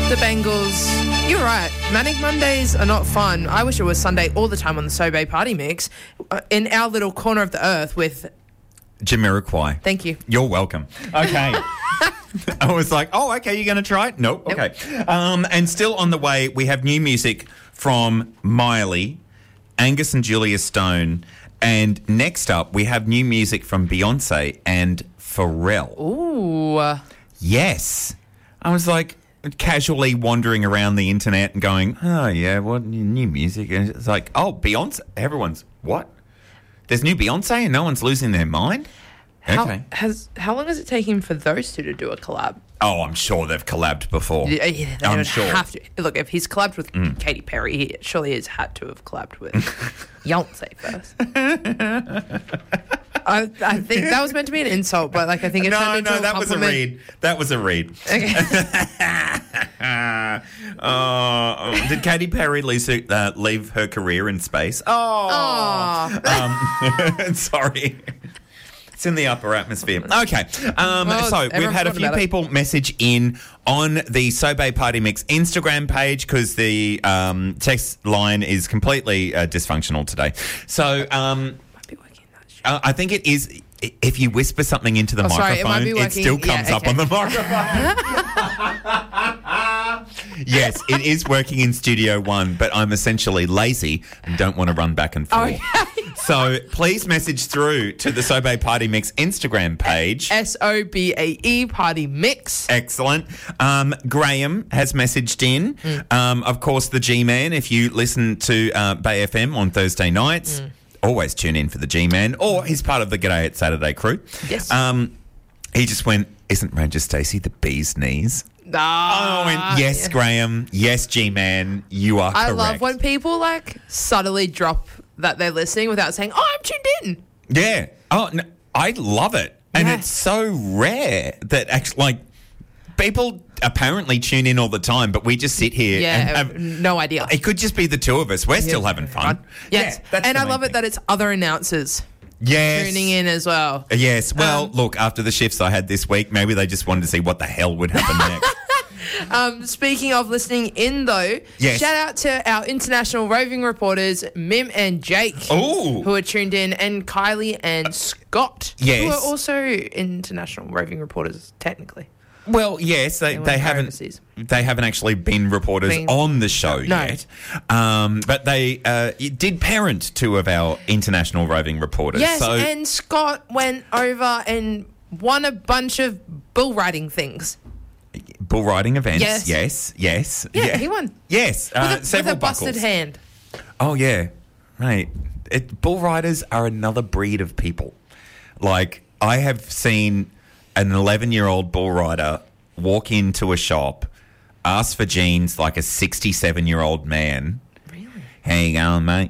The Bengals. You're right. Manic Mondays are not fun. I wish it was Sunday all the time on the Sobe Party Mix in our little corner of the earth with... Jamiroquai. Thank you. You're welcome. Okay. I was like, oh, okay, you're going to try it? Nope. Okay. And still on the way, we have new music from Miley, Angus and Julia Stone, and next up, we have new music from Beyonce and Pharrell. Ooh. Yes. I was like casually wandering around the internet and going, oh, yeah, what new music? And it's like, oh, Beyonce. Everyone's, what? There's new Beyonce and no one's losing their mind? How long has it taken for those two to do a collab? Oh, I'm sure they've collabed before. Yeah, they I'm would sure. have to. Look, if he's collabed with Katy Perry, he surely has had to have collabed with Beyonce first. I think that was meant to be an insult, but I think it turned into a that was a compliment. read. That was a read. Okay. Did Katy Perry leave her career in space? Sorry. It's in the upper atmosphere. Okay. So we've had a few people message in on the Sobe Party Mix Instagram page because the text line is completely dysfunctional today. So I think it is. If you whisper something into the microphone, it still comes up on the microphone. Yes, it is working in Studio One, but I'm essentially lazy and don't want to run back and forth. So please message through to the Sobe Party Mix Instagram page. SOBAE Party Mix. Excellent. Graham has messaged in. Of course, the G-Man, if you listen to Bay FM on Thursday nights, always tune in for the G-Man, or he's part of the G'day at Saturday crew. Yes. He just went, isn't Ranger Stacey the bee's knees? I went, yes, Graham. Yes, G-Man. You are correct. I love when people subtly drop that they're listening without saying, oh, I'm tuned in. Yeah. Oh, no, I love it. And it's so rare that actually, people apparently tune in all the time, but we just sit here and have no idea. It could just be the two of us. We're still having fun. Yes. Yeah, and I love it that it's other announcers tuning in as well. Yes. Well, look, after the shifts I had this week, maybe they just wanted to see what the hell would happen next. Speaking of listening in, though, shout out to our international roving reporters, Mim and Jake, who are tuned in, and Kylie and Scott, who are also international roving reporters, technically. Well, yes, they haven't actually been reporters on the show yet, but they did parent two of our international roving reporters. Yes, and Scott went over and won a bunch of bull riding things. Bull riding events, yes. Yeah, he won. Yes, several with a busted buckles. hand. Oh, yeah, right. Bull riders are another breed of people. Like, I have seen an 11-year-old bull rider walk into a shop, ask for jeans like a 67-year-old man. Really? How you going, mate?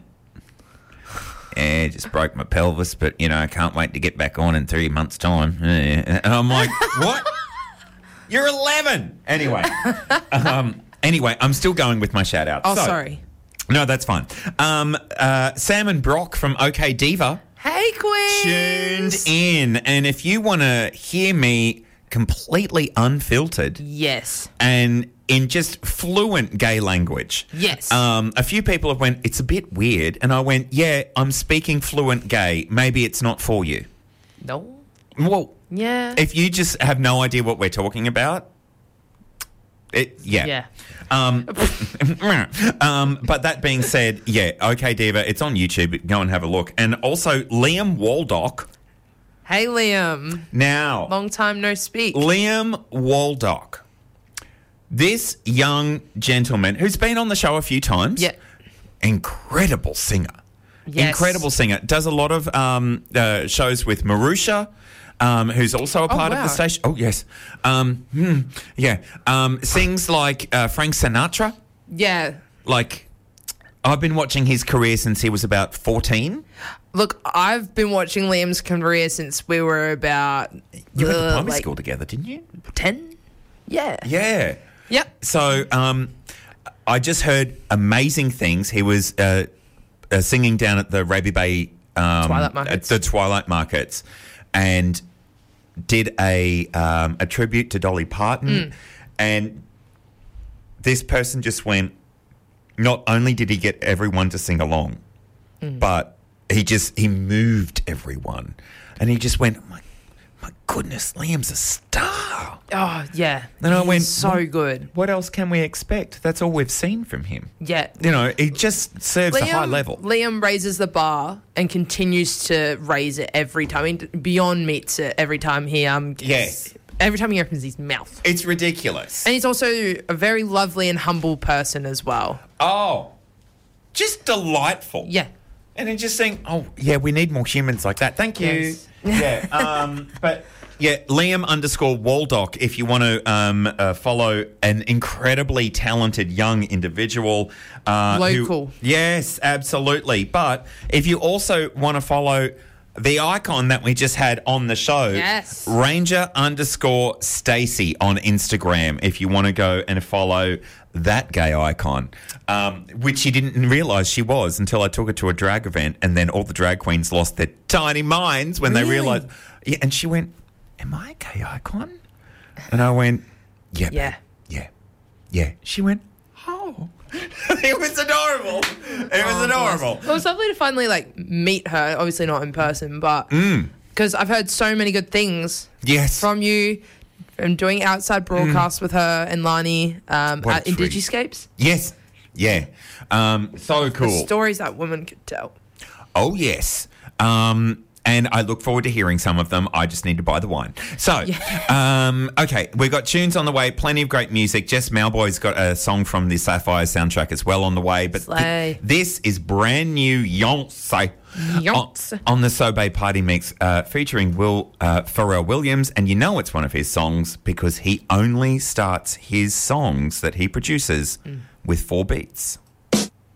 Yeah, just broke my pelvis, but, I can't wait to get back on in 3 months' time. And I'm like, what? You're 11. Anyway. I'm still going with my shout-out. Oh, sorry. No, that's fine. Sam and Brock from OK Diva. Hey, Queens! Tuned in. And if you want to hear me completely unfiltered. Yes. And in just fluent gay language. Yes. A few people have went, it's a bit weird. And I went, yeah, I'm speaking fluent gay. Maybe it's not for you. No. Well, yeah. If you just have no idea what we're talking about, Yeah. But that being said, OK Diva, it's on YouTube. Go and have a look. And also Liam Waldock. Hey, Liam. Now. Long time no speak. Liam Waldock. This young gentleman who's been on the show a few times. Yeah. Incredible singer. Yes. Incredible singer. Does a lot of shows with Marusha. Who's also a part of the station. Oh, yes. Sings like Frank Sinatra. Yeah. Like, I've been watching his career since he was about 14. Look, I've been watching Liam's career since we were about... You went to primary school together, didn't you? 10? Yeah. Yeah. Yep. So, I just heard amazing things. He was singing down at the Raby Bay... Twilight Markets. At the Twilight Markets. And did a tribute to Dolly Parton, and this person just went, not only did he get everyone to sing along, but he moved everyone. And he just went, my goodness, Liam's a star. Oh, yeah. And I went, so good. What else can we expect? That's all we've seen from him. Yeah. You know, he just serves a high level. Liam raises the bar and continues to raise it every time. I mean, beyond meets it every time he yes. Every time he opens his mouth. It's ridiculous. And he's also a very lovely and humble person as well. Oh, just delightful. Yeah. And then just saying, oh, yeah, we need more humans like that. Thank you. Yes. Yeah. But, yeah, Liam_Waldock, if you want to follow an incredibly talented young individual. Local. Yes, absolutely. But if you also want to follow the icon that we just had on the show, yes, Ranger_Stacey on Instagram, if you want to go and follow that gay icon, which she didn't realise she was until I took her to a drag event, and then all the drag queens lost their tiny minds when they realised. Yeah, and she went, am I a gay icon? And I went, yeah. Babe, yeah. She went, oh. It was adorable. It was adorable. Well, it was lovely to finally meet her. Obviously not in person, but because I've heard so many good things. Yes. From you, from doing outside broadcasts with her and Lani at Indigiscapes. Yes. Yeah. So cool. The stories that woman could tell. Oh yes. And I look forward to hearing some of them. I just need to buy the wine. So, okay, we've got tunes on the way, plenty of great music. Jess Malboy's got a song from the Sapphire soundtrack as well on the way. But this is brand new Yonsei on the So Bae Party Mix featuring Pharrell Williams. And you know it's one of his songs because he only starts his songs that he produces with 4 beats.